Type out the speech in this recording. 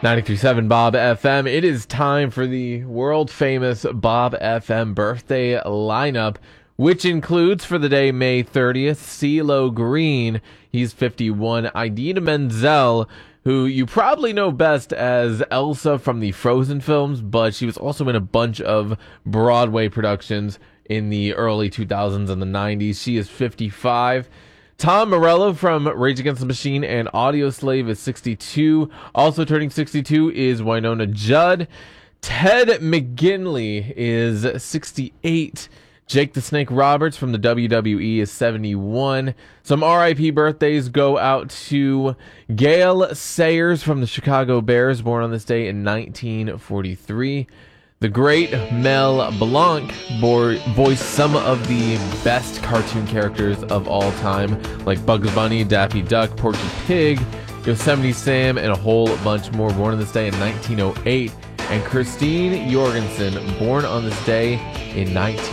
93.7 Bob FM. It is time for the world famous Bob FM birthday lineup, which includes for the day May 30th, CeeLo Green. He's 51. Idina Menzel, who you probably know best as Elsa from the Frozen films, but she was also in a bunch of Broadway productions in the early 2000s and the 90s. She is 55. Tom Morello from Rage Against the Machine and Audioslave is 62. Also turning 62 is Winona Judd. Ted McGinley is 68. Jake the Snake Roberts from the WWE is 71. Some RIP birthdays go out to Gale Sayers from the Chicago Bears, born on this day in 1943. The great Mel Blanc voiced some of the best cartoon characters of all time, like Bugs Bunny, Daffy Duck, Porky Pig, Yosemite Sam, and a whole bunch more, born on this day in 1908. And Christine Jorgensen, born on this day in 19